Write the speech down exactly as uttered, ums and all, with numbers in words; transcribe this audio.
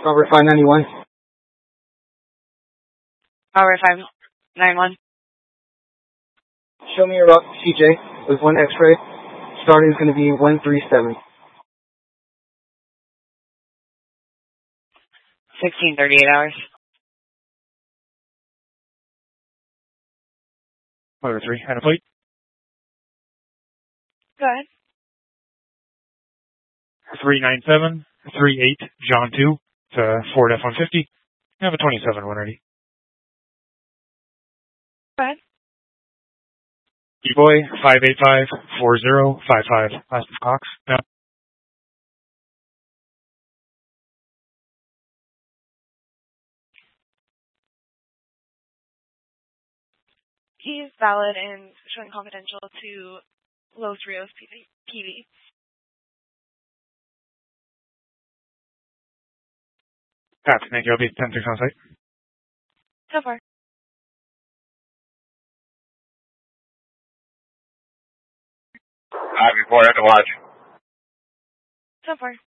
Robert five ninety-one. Robert five ninety-one. Show me your route C J with one X-ray. Starting is going to be one three seven. sixteen thirty-eight hours. Motor three, and a plate. Go ahead. three nine seven three eight John two to Ford F one fifty. You have a twenty-seven one ready. Go ahead. E-boy five eight five four zero five five. Last of Cox. No. He's valid and showing confidential to Los Rios P V. Pat, thank you. I'll be ten six on site. So far. Uh, before I had to watch. So far.